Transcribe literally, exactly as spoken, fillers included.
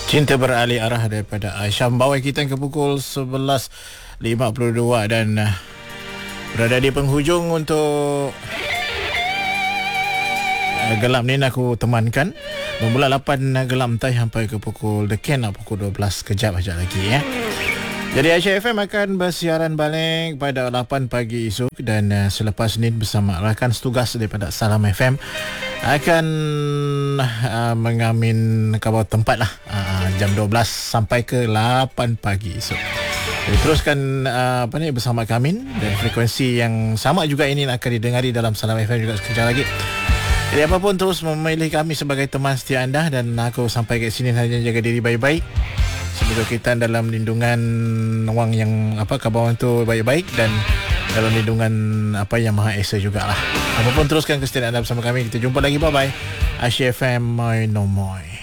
Cinta beralih arah daripada Aisyah membawa kita ke pukul sebelas lima puluh dua dan uh, berada di penghujung untuk uh, Gelam ni aku temankan bermula lapan uh, Gelam tai sampai ke pukul dekat nak pukul dua belas kejap aja lagi ya. Jadi Aisyah F M akan bersiaran balik pada lapan pagi esok dan uh, selepas ni bersama rakan setugas daripada Salam F M akan uh, mengamin kabar tempat lah uh, jam dua belas sampai ke lapan pagi esok. Jadi teruskan uh, apa ni bersama kami dan frekuensi yang sama juga ini akan didengari dalam Salam F M juga sekejap lagi. Jadi apapun terus memilih kami sebagai teman setia anda dan aku sampai ke sini hanya jaga diri baik-baik. Semoga kita dalam lindungan wang yang apa kabar tu baik-baik dan dalam lindungan apa yang Maha Esa jugalah. Apapun teruskan kesetiaan anda bersama kami. Kita jumpa lagi. Bye bye. Aisyah F M Moi No Moi.